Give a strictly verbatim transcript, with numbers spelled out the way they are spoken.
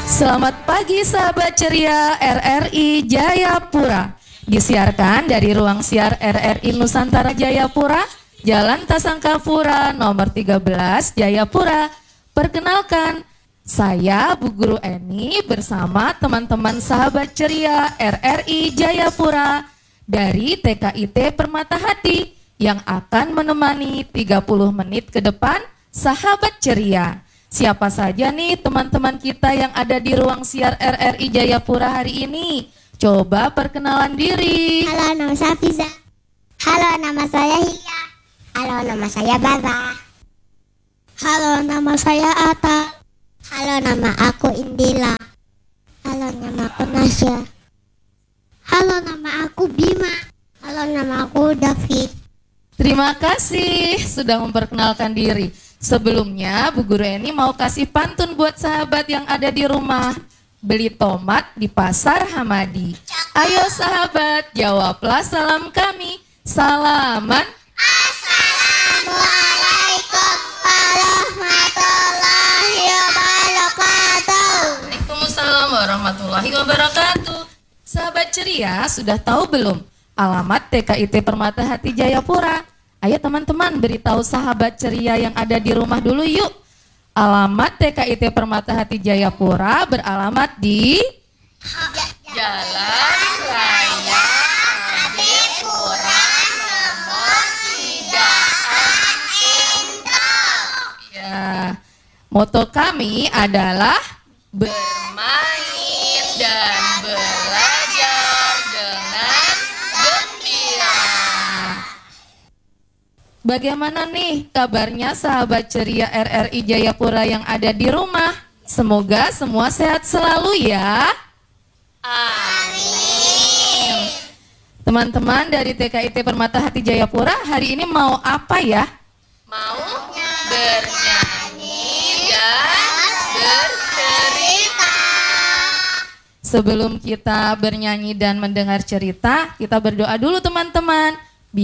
Selamat pagi sahabat ceria R R I Jayapura. Disiarkan dari ruang siar R R I Nusantara Jayapura, Jalan Tasangkapura nomor tiga belas Jayapura. Perkenalkan, saya Bu Guru Eni bersama teman-teman sahabat ceria R R I Jayapura dari T K I T Permata Hati yang akan menemani tiga puluh menit ke depan sahabat ceria. Siapa saja nih teman-teman kita yang ada di ruang siar R R I Jayapura hari ini? Coba perkenalan diri. Halo, nama saya Fiza. Halo, nama saya Hia. Halo, nama saya Baba. Halo, nama saya Ata. Halo, nama aku Indila. Halo, nama aku Nasya. Halo, nama aku Bima. Halo, nama aku David. Terima kasih sudah memperkenalkan diri. Sebelumnya Bu Guru Eni mau kasih pantun buat sahabat yang ada di rumah. Beli tomat di pasar Hamadi. Ayo sahabat, jawablah salam kami. Salaman. Assalamualaikum warahmatullahi wabarakatuh. Waalaikumsalam warahmatullahi wabarakatuh. Sahabat ceria, sudah tahu belum alamat T K I T Permata Hati Jayapura? Ayo teman-teman, beritahu sahabat ceria yang ada di rumah dulu yuk. Alamat T K I T Permata Hati Jayapura beralamat di Jalan Raya Adipura nomor tiga Ya, moto kami adalah bermain dan belajar dengan gembira. Bagaimana nih kabarnya sahabat ceria R R I Jayapura yang ada di rumah? Semoga semua sehat selalu ya. Amin. Teman-teman dari T K I T Permata Hati Jayapura hari ini mau apa ya? Mau bernyanyi dan bercerita. Sebelum kita bernyanyi dan mendengar cerita, kita berdoa dulu teman-teman.